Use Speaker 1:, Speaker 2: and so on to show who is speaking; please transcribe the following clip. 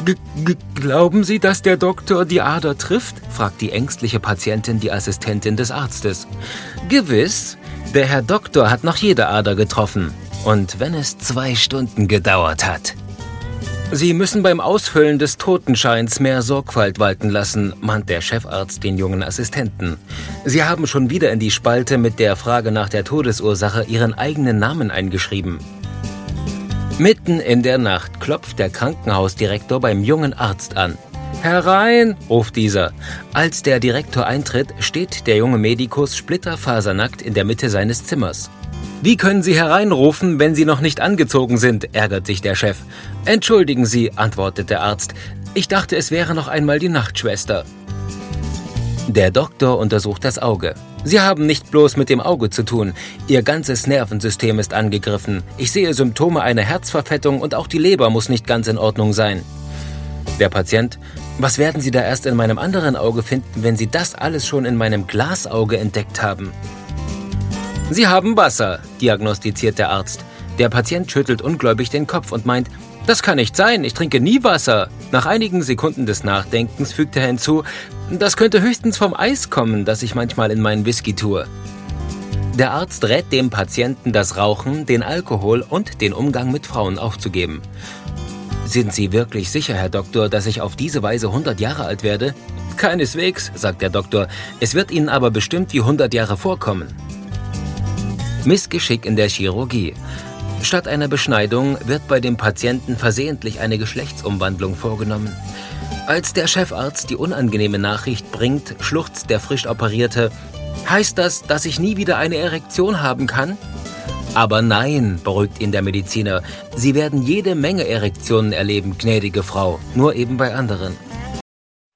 Speaker 1: Glauben Sie, dass der Doktor die Ader trifft?, fragt die ängstliche Patientin die Assistentin des Arztes. Gewiss, der Herr Doktor hat noch jede Ader getroffen. Und wenn es 2 Stunden gedauert hat. Sie müssen beim Ausfüllen des Totenscheins mehr Sorgfalt walten lassen, mahnt der Chefarzt den jungen Assistenten. Sie haben schon wieder in die Spalte mit der Frage nach der Todesursache Ihren eigenen Namen eingeschrieben. Mitten in der Nacht klopft der Krankenhausdirektor beim jungen Arzt an. »Herein«, ruft dieser. Als der Direktor eintritt, steht der junge Medikus splitterfasernackt in der Mitte seines Zimmers. »Wie können Sie hereinrufen, wenn Sie noch nicht angezogen sind?«, ärgert sich der Chef. »Entschuldigen Sie«, antwortet der Arzt. »Ich dachte, es wäre noch einmal die Nachtschwester.« Der Doktor untersucht das Auge. »Sie haben nicht bloß mit dem Auge zu tun. Ihr ganzes Nervensystem ist angegriffen. Ich sehe Symptome einer Herzverfettung und auch die Leber muss nicht ganz in Ordnung sein.« Der Patient: »Was werden Sie da erst in meinem anderen Auge finden, wenn Sie das alles schon in meinem Glasauge entdeckt haben?« »Sie haben Wasser«, diagnostiziert der Arzt. Der Patient schüttelt ungläubig den Kopf und meint, »Das kann nicht sein, ich trinke nie Wasser.« Nach einigen Sekunden des Nachdenkens fügt er hinzu, »Das könnte höchstens vom Eis kommen, das ich manchmal in meinen Whisky tue.« Der Arzt rät dem Patienten, das Rauchen, den Alkohol und den Umgang mit Frauen aufzugeben. »Sind Sie wirklich sicher, Herr Doktor, dass ich auf diese Weise 100 Jahre alt werde?« »Keineswegs«, sagt der Doktor, »es wird Ihnen aber bestimmt wie 100 Jahre vorkommen.« Missgeschick in der Chirurgie. Statt einer Beschneidung wird bei dem Patienten versehentlich eine Geschlechtsumwandlung vorgenommen. Als der Chefarzt die unangenehme Nachricht bringt, schluchzt der frisch Operierte. »Heißt das, dass ich nie wieder eine Erektion haben kann?« »Aber nein«, beruhigt ihn der Mediziner, »Sie werden jede Menge Erektionen erleben, gnädige Frau, nur eben bei anderen.«